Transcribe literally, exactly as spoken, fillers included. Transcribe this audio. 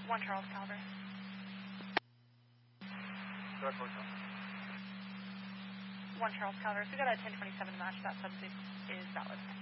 One Charles Calvary. One Charles Calvary. So we got a ten twenty-seven to match. That substitute is valid.